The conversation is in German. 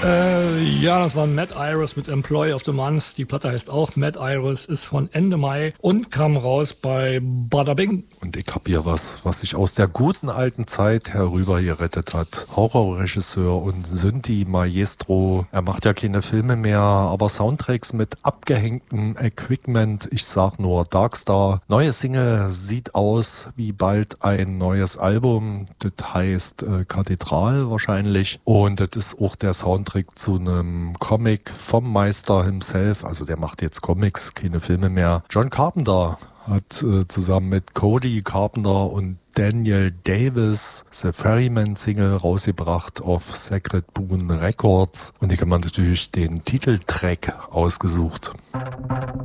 Ja, das war Mad Iris mit Employee of the Month. Die Platte heißt auch Mad Iris, ist von Ende Mai und kam raus bei Bada Bing. Und ich hab hier was sich aus der guten alten Zeit herübergerettet hat. Horrorregisseur und Synthi-Maestro. Er macht ja keine Filme mehr, aber Soundtracks mit abgehängtem Equipment. Ich sag nur Darkstar. Neue Single sieht aus wie bald ein neues Album. Das heißt Kathedral wahrscheinlich. Und das ist auch der Soundtrack zu einem Comic vom Meister himself. Also der macht jetzt Comics, keine Filme mehr. John Carpenter hat zusammen mit Cody Carpenter und Daniel Davis The Ferryman Single rausgebracht auf Sacred Boon Records. Und ich habe mir natürlich den Titeltrack ausgesucht.